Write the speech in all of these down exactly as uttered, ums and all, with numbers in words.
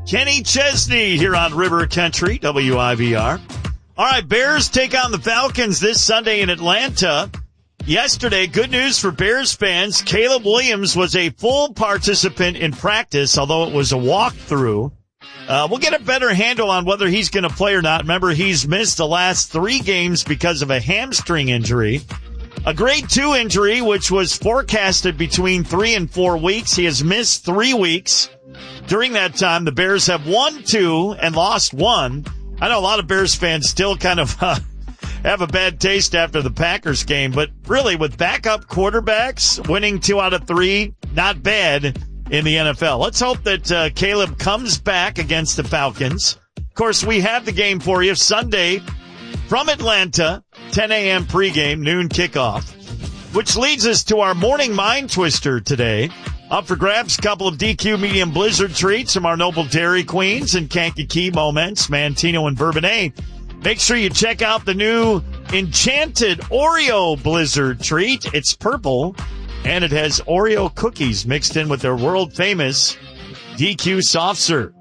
Kenny Chesney here on River Country, W I V R. All right, Bears take on the Falcons this Sunday in Atlanta. Yesterday, good news for Bears fans. Caleb Williams was a full participant in practice, although it was a walkthrough. Uh, we'll get a better handle on whether he's going to play or not. Remember, he's missed the last three games because of a hamstring injury. A grade two injury, which was forecasted between three and four weeks. He has missed three weeks. During that time, the Bears have won two and lost one. I know a lot of Bears fans still kind of uh, have a bad taste after the Packers game, but really with backup quarterbacks, winning two out of three, not bad in the N F L. Let's hope that uh, Caleb comes back against the Falcons. Of course, we have the game for you Sunday from Atlanta, ten a.m. pregame, noon kickoff, which leads us to our morning mind twister today. Up for grabs, a couple of D Q medium blizzard treats from our noble Dairy Queens and Kankakee Moments, Mantino and Bourbonnais. Make sure you check out the new Enchanted Oreo blizzard treat. It's purple, and it has Oreo cookies mixed in with their world-famous D Q soft serve.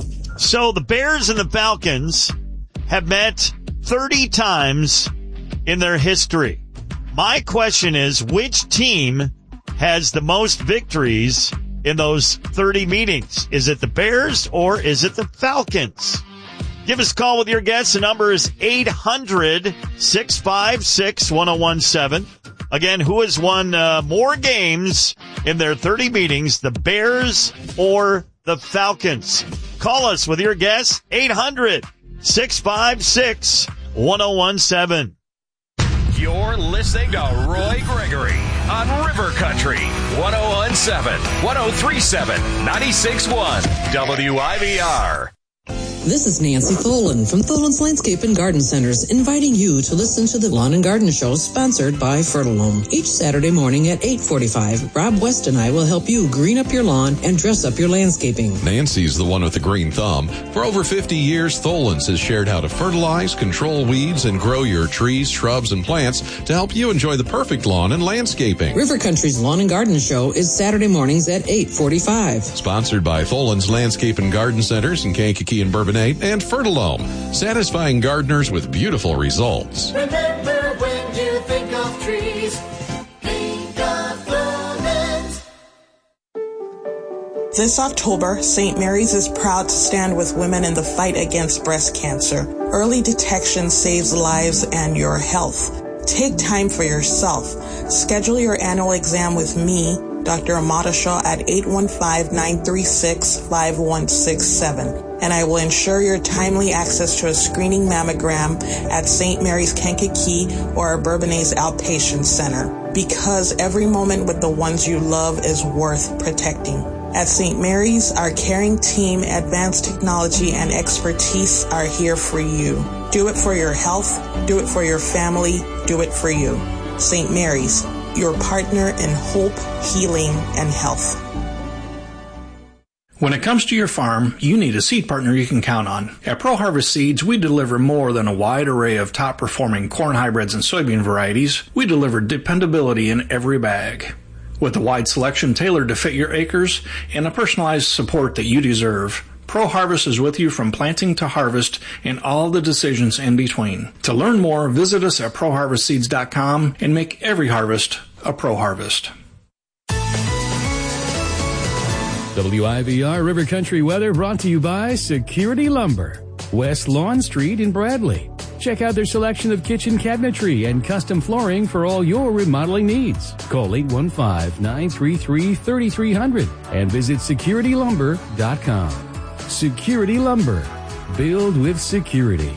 So the Bears and the Falcons have met thirty times in their history. My question is, which team has the most victories in those thirty meetings? Is it the Bears or is it the Falcons? Give us a call with your guess. The number is eight hundred, six five six, one oh one seven. Again, who has won uh, more games in their thirty meetings, the Bears or the Falcons? Call us with your guess, eight hundred, six five six, one oh one seven. You're listening to Roy Gregory on River Country, one oh one seven, one oh three seven, ninety-six point one, W I V R. This is Nancy Tholen from Tholen's Landscape and Garden Centers, inviting you to listen to the Lawn and Garden Show sponsored by Fertilome. Each Saturday morning at eight forty-five, Rob West and I will help you green up your lawn and dress up your landscaping. Nancy's the one with the green thumb. For over fifty years, Tholen's has shared how to fertilize, control weeds, and grow your trees, shrubs, and plants to help you enjoy the perfect lawn and landscaping. River Country's Lawn and Garden Show is Saturday mornings at eight forty-five. Sponsored by Tholen's Landscape and Garden Centers in Kankakee and Bourbonnais and Fertilome, satisfying gardeners with beautiful results. Remember, when you think of trees, think of Tholen's. This October, Saint Mary's is proud to stand with women in the fight against breast cancer. Early detection saves lives and your health. Take time for yourself. Schedule your annual exam with me, Doctor Amata Shaw, at eight one five, nine three six, five one six seven. And I will ensure your timely access to a screening mammogram at Saint Mary's Kankakee or our Bourbonnais Outpatient Center. Because every moment with the ones you love is worth protecting. At Saint Mary's, our caring team, advanced technology, and expertise are here for you. Do it for your health, do it for your family, do it for you. Saint Mary's, your partner in hope, healing, and health. When it comes to your farm, you need a seed partner you can count on. At Pro Harvest Seeds, we deliver more than a wide array of top-performing corn hybrids and soybean varieties. We deliver dependability in every bag. With a wide selection tailored to fit your acres and a personalized support that you deserve, Pro Harvest is with you from planting to harvest and all the decisions in between. To learn more, visit us at pro harvest seeds dot com and make every harvest a Pro Harvest. W I V R River Country weather brought to you by Security Lumber, West Lawn Street in Bradley. Check out their selection of kitchen cabinetry and custom flooring for all your remodeling needs. Call eight one five, nine three three, three three zero zero and visit security lumber dot com. Security Lumber. Build with security.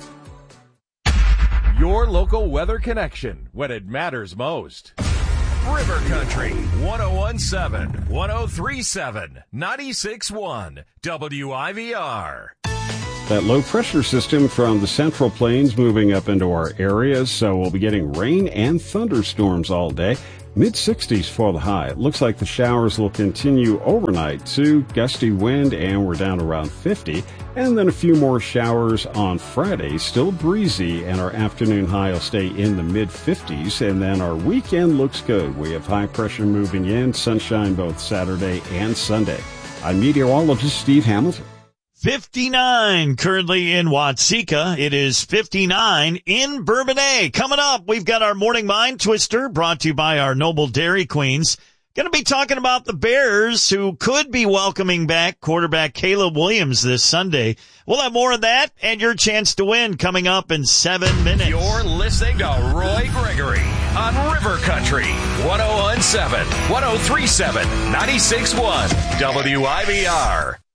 Your local weather connection when it matters most. River Country, one oh one seven, one oh three seven, ninety-six point one, W I V R. That low pressure system from the Central Plains moving up into our areas, so we'll be getting rain and thunderstorms all day. mid sixties for the high. It looks like the showers will continue overnight too. Gusty wind, and we're down around fifty. And then a few more showers on Friday. Still breezy, and our afternoon high will stay in the mid fifties. And then our weekend looks good. We have high pressure moving in, sunshine both Saturday and Sunday. I'm meteorologist Steve Hamilton. fifty-nine currently in Watseka. It is fifty-nine in Bourbonnais. Coming up, we've got our Morning Mind Twister brought to you by our Noble Dairy Queens. Going to be talking about the Bears, who could be welcoming back quarterback Caleb Williams this Sunday. We'll have more of that and your chance to win coming up in seven minutes. You're listening to Roy Gregory on River Country, one oh one seven, one oh three seven, ninety-six point one W I V R.